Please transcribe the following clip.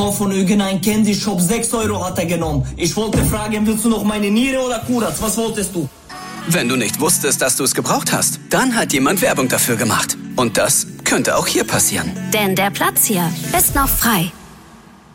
Kauf von irgendeinem Candy Shop, 6 Euro hat er genommen. Ich wollte fragen, willst du noch meine Niere oder Kuratz? Was wolltest du? Wenn du nicht wusstest, dass du es gebraucht hast, dann hat jemand Werbung dafür gemacht. Und das könnte auch hier passieren. Denn der Platz hier ist noch frei.